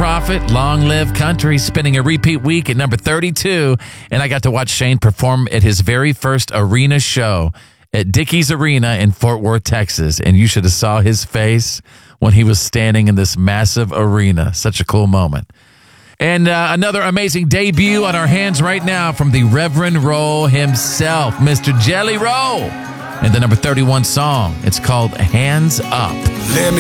Prophet, Long Live Country, spinning a repeat week at number 32. And I got to watch Shane perform at his very first arena show at Dickies Arena in Fort Worth, Texas. And you should have saw his face when he was standing in this massive arena. Such a cool moment. And another amazing debut on our hands right now from the Reverend Roll himself, Mr. Jelly Roll. And the number 31 song, it's called Hands Up. Let me